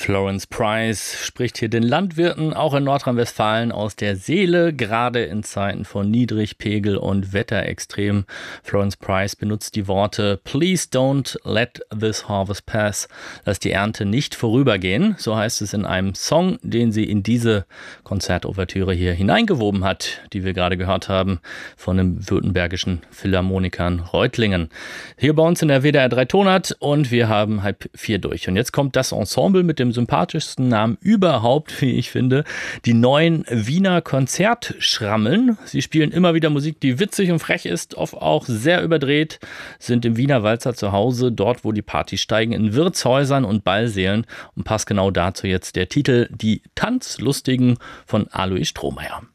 Florence Price spricht hier den Landwirten auch in Nordrhein-Westfalen aus der Seele, gerade in Zeiten von Niedrigpegel und Wetterextrem. Florence Price benutzt die Worte "Please don't let this harvest pass", lass die Ernte nicht vorübergehen. So heißt es in einem Song, den sie in diese Konzertouvertüre hier hineingewoben hat, die wir gerade gehört haben von den württembergischen Philharmonikern Reutlingen. Hier bei uns in der WDR 3 Tonart und wir haben 3:30 durch. Und jetzt kommt das Ensemble mit dem sympathischsten Namen überhaupt, wie ich finde, die neuen Wiener Konzertschrammeln. Sie spielen immer wieder Musik, die witzig und frech ist, oft auch sehr überdreht, sind im Wiener Walzer zu Hause, dort wo die Partys steigen, in Wirtshäusern und Ballsälen. Und passt genau dazu jetzt der Titel "Die Tanzlustigen" von Alois Strohmeier.